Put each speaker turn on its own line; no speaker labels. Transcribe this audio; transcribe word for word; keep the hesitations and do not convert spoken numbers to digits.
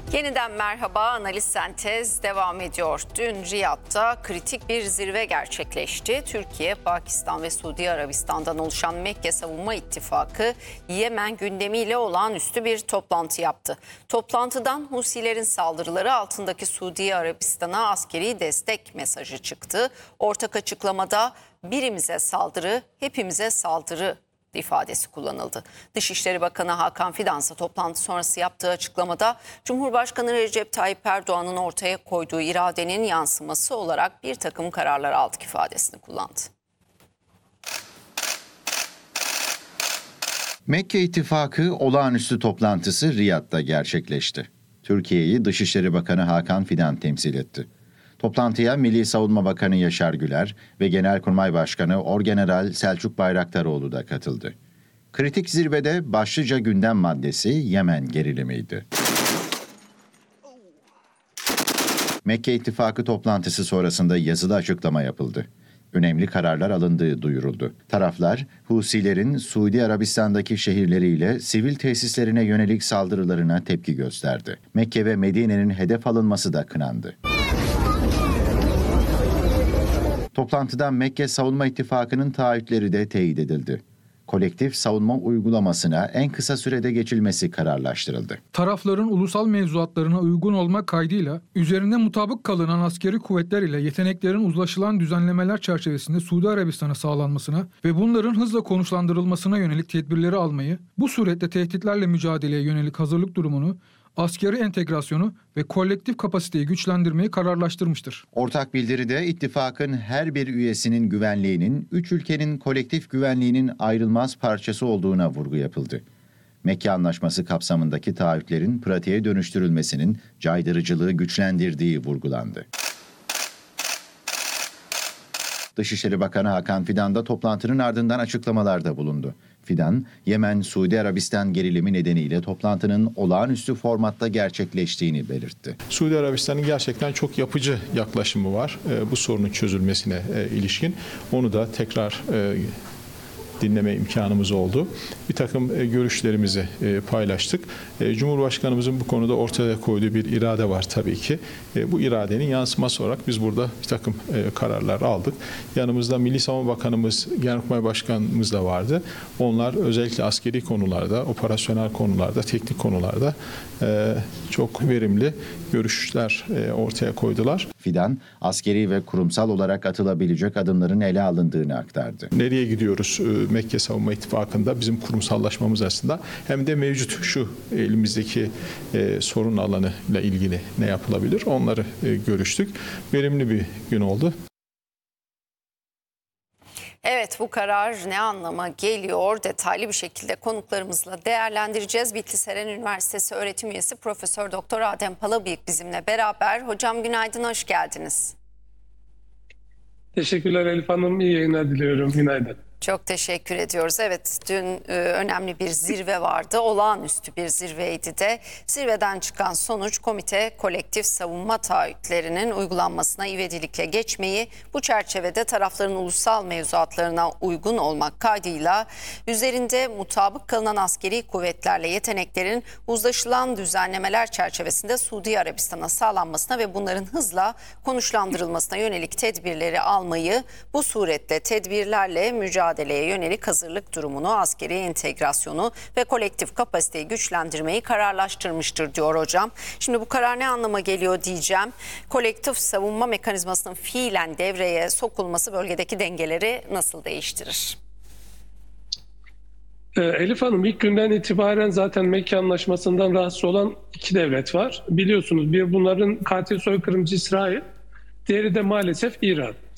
Yeniden merhaba, analiz sentez devam ediyor. Dün Riyad'da kritik bir zirve gerçekleşti. Türkiye, Pakistan ve Suudi Arabistan'dan oluşan Mekke Savunma İttifakı, Yemen gündemiyle olağanüstü bir toplantı yaptı. Toplantıdan Husilerin saldırıları altındaki Suudi Arabistan'a askeri destek mesajı çıktı. Ortak açıklamada birimize saldırı, hepimize saldırı ifadesi kullanıldı. Dışişleri Bakanı Hakan Fidan ise toplantı sonrası yaptığı açıklamada Cumhurbaşkanı Recep Tayyip Erdoğan'ın ortaya koyduğu iradenin yansıması olarak bir takım kararlar aldık ifadesini kullandı.
Mekke İttifakı olağanüstü toplantısı Riyad'da gerçekleşti. Türkiye'yi Dışişleri Bakanı Hakan Fidan temsil etti. Toplantıya Milli Savunma Bakanı Yaşar Güler ve Genelkurmay Başkanı Orgeneral Selçuk Bayraktaroğlu da katıldı. Kritik zirvede başlıca gündem maddesi Yemen gerilimiydi. Mekke İttifakı toplantısı sonrasında yazılı açıklama yapıldı. Önemli kararlar alındığı duyuruldu. Taraflar, Husilerin Suudi Arabistan'daki şehirleriyle sivil tesislerine yönelik saldırılarına tepki gösterdi. Mekke ve Medine'nin hedef alınması da kınandı. Toplantıda Mekke Savunma İttifakı'nın taahhütleri de teyit edildi. Kolektif savunma uygulamasına en kısa sürede geçilmesi kararlaştırıldı.
Tarafların ulusal mevzuatlarına uygun olmak kaydıyla üzerinde mutabık kalınan askeri kuvvetler ile yeteneklerin uzlaşılan düzenlemeler çerçevesinde Suudi Arabistan'a sağlanmasına ve bunların hızla konuşlandırılmasına yönelik tedbirleri almayı, bu surette tehditlerle mücadeleye yönelik hazırlık durumunu, askeri entegrasyonu ve kolektif kapasiteyi güçlendirmeyi kararlaştırmıştır.
Ortak bildiride ittifakın her bir üyesinin güvenliğinin, üç ülkenin kolektif güvenliğinin ayrılmaz parçası olduğuna vurgu yapıldı. Mekke Anlaşması kapsamındaki taahhütlerin pratiğe dönüştürülmesinin caydırıcılığı güçlendirdiği vurgulandı. Dışişleri Bakanı Hakan Fidan da toplantının ardından açıklamalarda bulundu. Fidan, Yemen-Suudi Arabistan gerilimi nedeniyle toplantının olağanüstü formatta gerçekleştiğini belirtti.
Suudi Arabistan'ın gerçekten çok yapıcı yaklaşımı var e, bu sorunun çözülmesine e, ilişkin. Onu da tekrar e, dinleme imkanımız oldu. Bir takım e, görüşlerimizi e, paylaştık. E, Cumhurbaşkanımızın bu konuda ortaya koyduğu bir irade var tabii ki. E, bu iradenin yansıması olarak biz burada bir takım e, kararlar aldık. Yanımızda Milli Savunma Bakanımız, Genelkurmay Başkanımız da vardı. Onlar özellikle askeri konularda, operasyonel konularda, teknik konularda e, çok verimli görüşler e, ortaya koydular.
Fidan, askeri ve kurumsal olarak atılabilecek adımların ele alındığını aktardı.
Nereye gidiyoruz e, Mekke Savunma İttifakı'nda bizim kurumsallaşmamız aslında hem de mevcut şu elimizdeki e, sorun alanıyla ilgili ne yapılabilir onları e, görüştük. Verimli bir gün oldu.
Evet, bu karar ne anlama geliyor? Detaylı bir şekilde konuklarımızla değerlendireceğiz. Bitlis Eren Üniversitesi öğretim üyesi Profesör Doktor Adem Palabıyık bizimle beraber. Hocam günaydın, hoş geldiniz.
Teşekkürler Elif Hanım, iyi yayınlar diliyorum. Günaydın.
Çok teşekkür ediyoruz. Evet, dün e, önemli bir zirve vardı. Olağanüstü bir zirveydi de. Zirveden çıkan sonuç komite kolektif savunma taahhütlerinin uygulanmasına ivedilikle geçmeyi, bu çerçevede tarafların ulusal mevzuatlarına uygun olmak kaydıyla üzerinde mutabık kalınan askeri kuvvetlerle yeteneklerin uzlaşılan düzenlemeler çerçevesinde Suudi Arabistan'a sağlanmasına ve bunların hızla konuşlandırılmasına yönelik tedbirleri almayı, bu suretle tedbirlerle mücadele mücadeleye yönelik hazırlık durumunu, askeri entegrasyonu ve kolektif kapasiteyi güçlendirmeyi kararlaştırmıştır diyor hocam. Şimdi bu karar ne anlama geliyor diyeceğim. Kolektif savunma mekanizmasının fiilen devreye sokulması bölgedeki dengeleri nasıl değiştirir?
Elif Hanım, ilk günden itibaren zaten Mekke Anlaşması'ndan rahatsız olan iki devlet var. Biliyorsunuz bir bunların katil soykırımcı İsrail, diğeri de maalesef İran.